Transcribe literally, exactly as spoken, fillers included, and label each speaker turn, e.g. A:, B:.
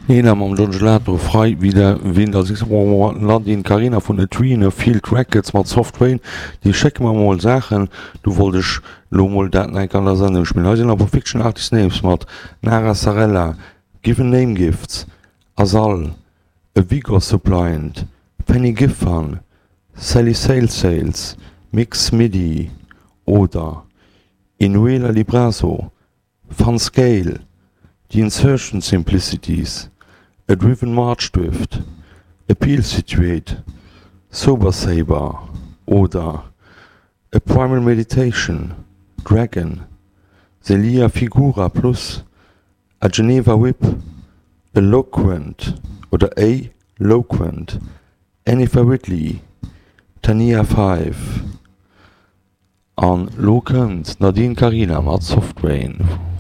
A: Jener am Gelato frei wie der Wind Nadine Carina vun der Twine Field Records mat Software, die check ma mal Sachen, du wolltech Lomol dat an der Sendung spielen. Aber Fiction Artist Names mat Nara Sarella, Given Name Gifts, Asal, A Vigor Suppliant, Penny Giffan, Sally Sales Sales, Mix Midi, Oder, Inuela Librazo, Van Scale, The Insertion Simplicities, A Driven March Drift, Appeal Situate, Sober Saber, Oder, A Primal Meditation, Dragon, Celia Figura Plus, A Geneva Whip, Eloquent oder A Loquent, Annifer Whitley, Tania five, an Lokent Nadine Carina mat Software.